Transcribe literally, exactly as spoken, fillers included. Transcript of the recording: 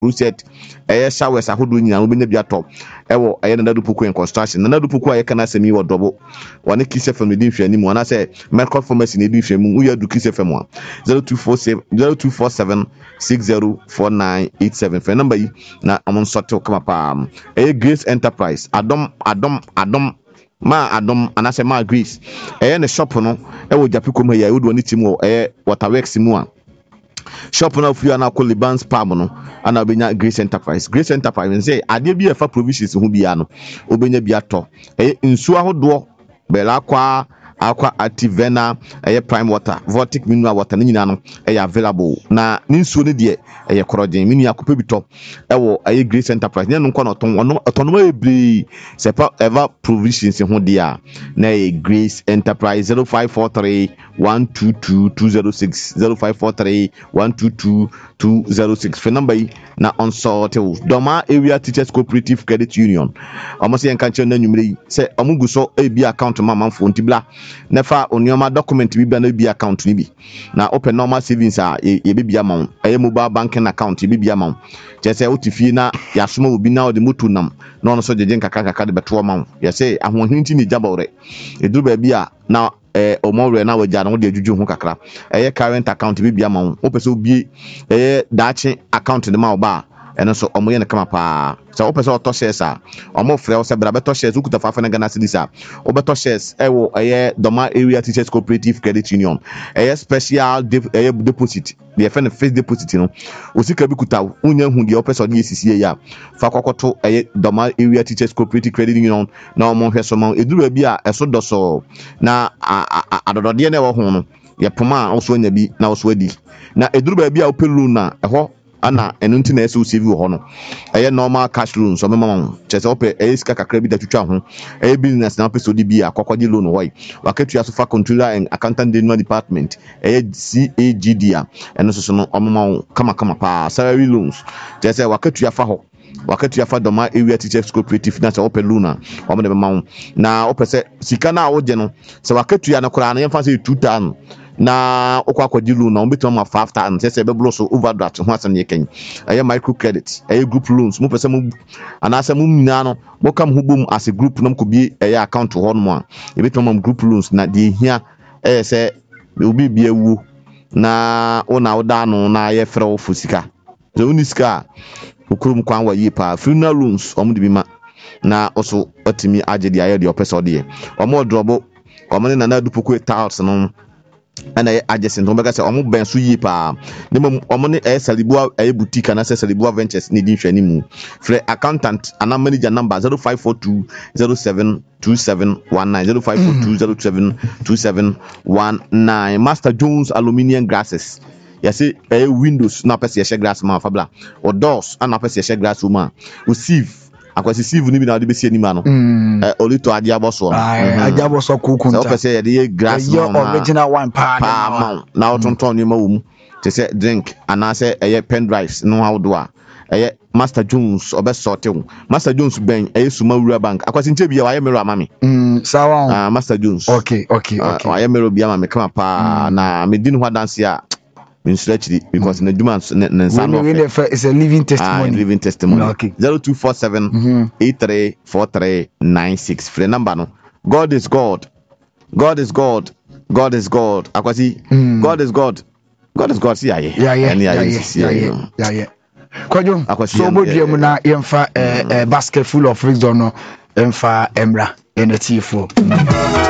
crusade eh showers ahodo nyina no benya bia top ewo eh na Nana Dopoku construction Nana Dopoku aye kana semi wo dobo woni Kiss F M ne din hwani mu wana say medical pharmacy ne din hwani mu uya du Kiss F M a zero two four seven six zero four nine eight seven for number yi na amon soto kama pa eh Grace Enterprise adom adom adom ma adom anase ma Grace eh ne shop no e wo Japikom ya wodo ni tim wo eh Waterworks mu a shop na fu na ko Libans Pub no ana obenya Grace Enterprise Grace Enterprise say ade bi e fa provisions hu bia no obenya bia to eh nsu ahodo bela kwa aqua activena eh prime water vortic mineral water ni nyina no eh available na ni nsuo ne de eh korogen mini akopa bi to eh wo eh Grace Enterprise ne no nko no ton ono otono ebri sepa ever provisions ho dia na eh Grace Enterprise zero five four three one two two two zero six zero five four three one two two two zero six for number yi na on sortel Doma Area Teachers Cooperative Credit Union almost yan kan che na nwumre se omugu so eh bi account mama fo ntibla nefa onioma document bi bia na bi account ni bi na open normal savings a ye bi bia ma e mobile banking account bi bia ma je say otifie na ya soma obi na o de moto nam na ono so jeje nkaka nkaka de beto ma ye say ahohinti ni jabore eduru ba bi a na eh omore na waja na wo de ajuju ho kakra eh current account bi bia ma o pese obi eh dachi account de ma oba eno so omoye ne kama pa so o pese o to shares a omo frɛ o se bra beto shares ukuta fafa na Ghana cedis a o beto shares eh wo eh Doma Area Teachers Cooperative Credit Union eh special eh deposit the friend face deposit no o sika bi kuta unya hu de o pese o de sisi ya fa kokoto eh Doma Area Teachers Cooperative Credit Union na omo hwe so ma eduru bi a eso do so na adodode na wo ho no ye poma o so nya bi na o so adi na eduru ba bi a o pelu na eho ana enunti na eso save ho no eye normal cash loan so mema chese ope eye sika kakra bi da twetwa ho eye business na peso di bi akokodi loan ho waketu ya so fa controller and accountant general department eye C A G D a eno so so no omema kama kama pa salary loans chese waketu ya fa ho waketu ya fa Doma Area Teachers Cooperative na so ope loan o mo de mema na ope se sika na wo je no se waketu ya na kora na yemfa se two thousand na okwa kwadi loan na obeto ma five thousand say be blow so overdraft ho asan ye ken aye micro credit aye group loans mo pese mo anase mo nyina no mo kam ho bom as a group na mo bi aye account ho no a ebeto ma group loans na de hia eh say obi bi awu na ona oda no na ye frɛ wo fusika so unisika okurum kwan wa yi pa funeral loans omo de bi ma na also otimi agedi aye de opese ode omo drobo omo ne Nana Dopoku tiles no ana adjacent on beka say omo ben so yi pa ne mom omo ne e Salibua e boutique na say Salibua Ventures ne din hwani mu free accountant ana manager number zero five four two zero seven two seven one nine zero five four two zero seven two seven one nine Master Jones Aluminium Glasses ya say e windows na pese ye glass ma fabla o doors ana pese ye glass ma o sieve akwasi sieve ni bi na de besi anima no eh olito adiaboso adiaboso kukunta so pese ye de glass ma original one pa na na otonton ni ma wo mu te say drink ana say eye pen drives no how do a eye Master Jones obesote Master Jones ben eye Suma Wura Bank akwasi nche bia wa ye mero amami mm sawa ah Master Jones okay okay okay wa ye mero bia amami kama pa na medin ho dance a min stretchy because mm. Najuma Nsan is a living testimony. Ah, living testimony. Okay. zero two four seven eight three four three nine six. For the number no. God is God. God is God. God is God. Akwasi. Mm. God is God. God is God. See ya. Yeah, yeah. Yeah, yeah. Yeah, yeah. Kwajo. So bo dia mu na yemfa basket full of wisdom no. Emfa emra. N T four.